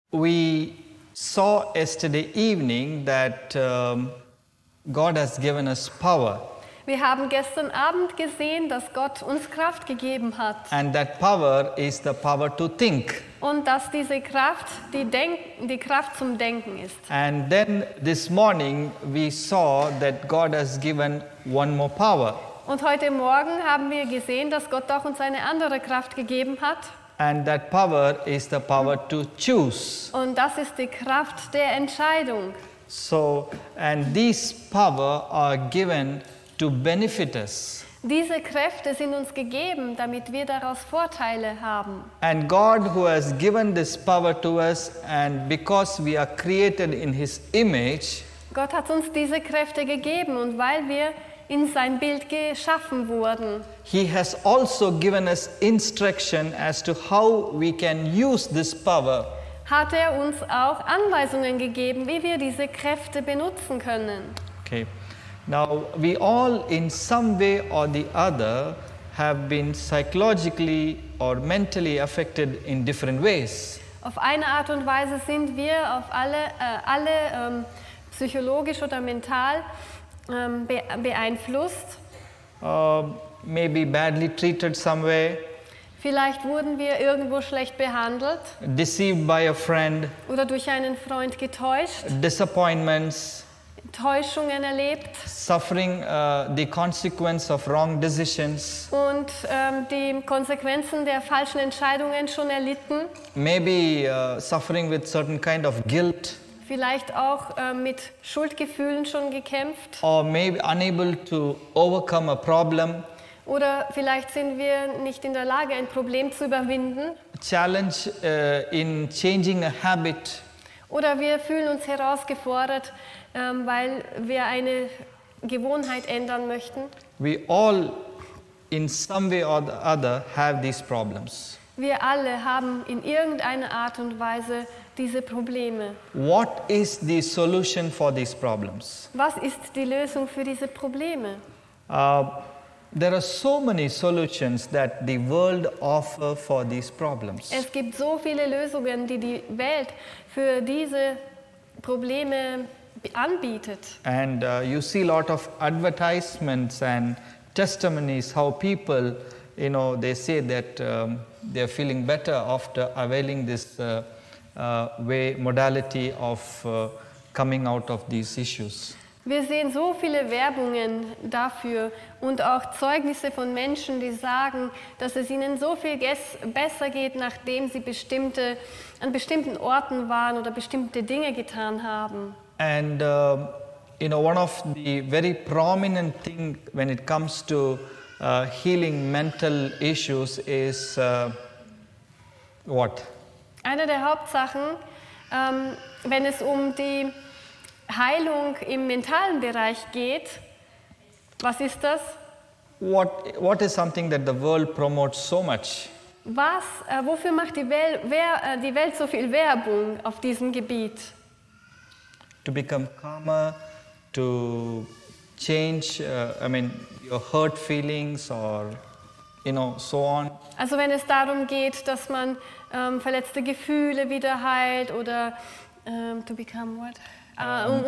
We saw yesterday evening that God has given us power, Wir haben gestern Abend gesehen, dass Gott uns Kraft gegeben hat and that power is the power to think. und dass diese Kraft die Kraft zum Denken ist. And then this morning we saw that God has given one more power, Und heute Morgen haben wir gesehen, dass Gott auch uns eine andere Kraft gegeben hat. and that power is the power to choose. Und das ist die Kraft der Entscheidung. So, and these power are given to benefit us. Diese Kräfte sind uns gegeben, damit wir daraus Vorteile haben. And God, who has given this power to us, and because we are created in His image, Gott hat uns diese Kräfte gegeben und weil wir in sein Bild geschaffen wurden, He has also given us instruction as to how we can use this power. hat er uns auch Anweisungen gegeben, wie wir diese Kräfte benutzen können. Okay. Now, we all in some way or the other have been psychologically or mentally affected in different ways. Auf eine Art und Weise sind wir auf alle psychologisch oder mental beeinflusst. Maybe badly treated some way, Vielleicht wurden wir irgendwo schlecht behandelt deceived by a friend, oder durch einen Freund getäuscht, disappointments, Täuschungen erlebt suffering the consequence of wrong decisions, und die Konsequenzen der falschen Entscheidungen schon erlitten. maybe suffering with certain kind of guilt, Vielleicht auch mit Schuldgefühlen schon gekämpft. or maybe unable to overcome a problem, Oder vielleicht sind wir nicht in der Lage, ein Problem zu überwinden. challenge in changing a habit. Oder wir fühlen uns herausgefordert, weil wir eine Gewohnheit ändern möchten. We all, in some way or the other, have these problems. Wir alle haben in irgendeiner Art und Weise diese Probleme. What is the solution for these problems? Was ist die Lösung für diese Probleme? There are so many solutions that the world offer for these problems. Es gibt so viele Lösungen, die die Welt für diese Probleme anbietet. And you see a lot of advertisements and testimonies how people, they say that they're feeling better after availing this modality of coming out of these issues. Wir sehen so viele Werbungen dafür und auch Zeugnisse von Menschen, die sagen, dass es ihnen so viel besser geht, nachdem sie an bestimmten Orten waren oder bestimmte Dinge getan haben. And one of the very prominent thing when it comes to healing mental issues is what? Eine der Hauptsachen, wenn es um die Heilung im mentalen Bereich geht, was ist das? What is something that the world promotes so much? Wofür macht die Welt so viel Werbung auf diesem Gebiet? To become calmer, to change, your hurt feelings or, so on. Also wenn es darum geht, dass man verletzte Gefühle wieder heilt oder to become what?